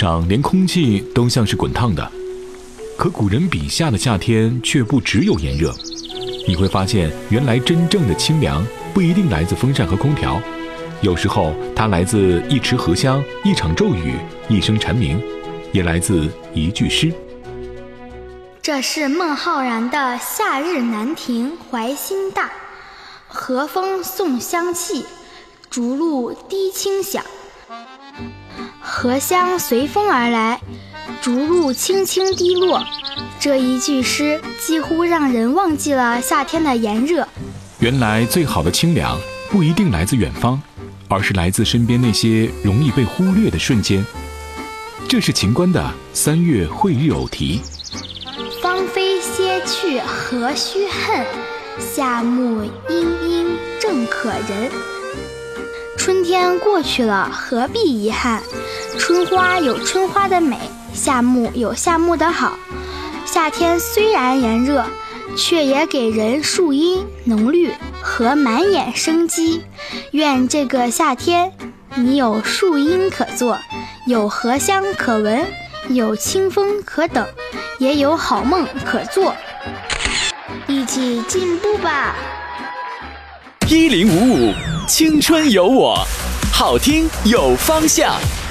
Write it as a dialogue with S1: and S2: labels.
S1: 上连空气都像是滚烫的。可古人笔下的夏天却不只有炎热，你会发现，原来真正的清凉不一定来自风扇和空调，有时候它来自一池荷香、一场骤雨、一声蝉鸣，也来自一句诗。
S2: 这是孟浩然的《夏日南亭怀辛大》，和风送香气，竹露滴清响。荷香随风而来，竹露轻轻滴落，这一句诗几乎让人忘记了夏天的炎热。
S1: 原来最好的清凉不一定来自远方，而是来自身边那些容易被忽略的瞬间。这是秦观的3月会日偶题。
S2: 芳菲歇去何须恨，夏木阴阴正可人。春天过去了，何必遗憾？春花有春花的美，夏木有夏木的好。夏天虽然炎热，却也给人树荫浓绿和满眼生机。愿这个夏天，你有树荫可坐，有荷香可闻，有清风可等，也有好梦可做。一起进步吧
S3: ！1055青春有我，好听有方向。